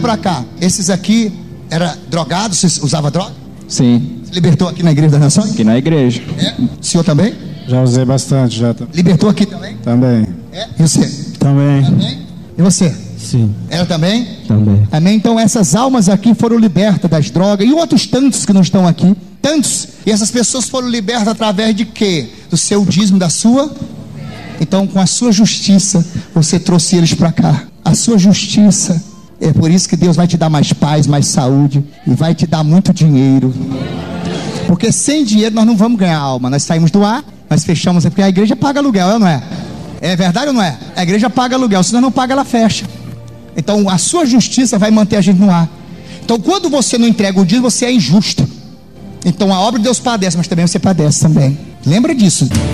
pra cá. Esses aqui era drogado? Você usava droga? Sim. Você libertou aqui na Igreja das Nações? Aqui na igreja. É? O senhor também? Já usei bastante, já. Libertou aqui também? Também. É? E você? Também. Também? E você? Sim. Era também? Também. Amém? Então essas almas aqui foram libertas das drogas. E outros tantos que não estão aqui. Tantos. E essas pessoas foram libertas através de quê? Do seu dízimo, da sua... Então, com a sua justiça, você trouxe eles para cá. A sua justiça. É por isso que Deus vai te dar mais paz, mais saúde. E vai te dar muito dinheiro. Porque sem dinheiro nós não vamos ganhar alma. Nós saímos do ar, nós fechamos. Porque a igreja paga aluguel, é ou não é? É verdade ou não é? A igreja paga aluguel. Se nós não paga, ela fecha. Então, a sua justiça vai manter a gente no ar. Então, quando você não entrega o dízimo, você é injusto. Então, a obra de Deus padece, mas também você padece também. Lembra disso.